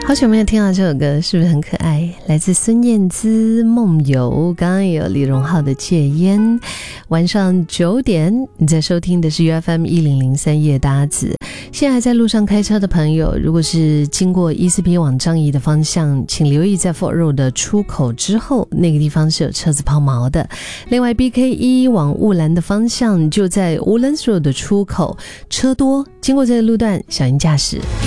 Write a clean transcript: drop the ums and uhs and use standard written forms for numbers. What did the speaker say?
好久没有听到这首歌，是不是很可爱？来自孙燕姿《梦游》，刚刚也有李荣浩的《戒烟》。晚上9点，你在收听的是 UFM1003夜搭子。现在还在路上开车的朋友，如果是经过E4P往樟宜的方向，请留意在 Fort Road 的出口之后，那个地方是有车子抛锚的。另外 BK1 往雾兰的方向，就在 Woodlands Road 的出口，车多，经过这个路段小心驾驶。